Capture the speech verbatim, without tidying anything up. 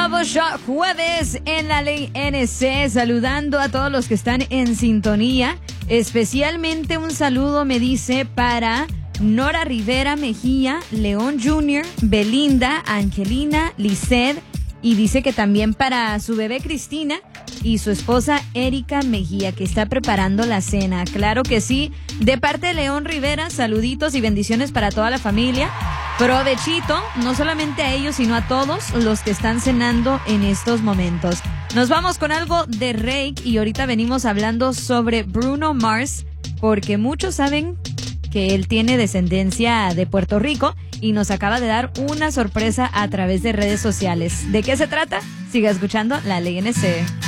nuevo Shot Jueves en la Ley N C, saludando a todos los que están en sintonía. Especialmente un saludo, me dice, para Nora Rivera Mejía, León junior, Belinda, Angelina, Lisset, y dice que también para su bebé Cristina y su esposa Erika Mejía, que está preparando la cena. Claro que sí, de parte de León Rivera, saluditos y bendiciones para toda la familia. Provechito, no solamente a ellos, sino a todos los que están cenando en estos momentos. Nos vamos con algo de Rake y ahorita venimos hablando sobre Bruno Mars, porque muchos saben que él tiene descendencia de Puerto Rico y nos acaba de dar una sorpresa a través de redes sociales. ¿De qué se trata? Siga escuchando La Ley N C.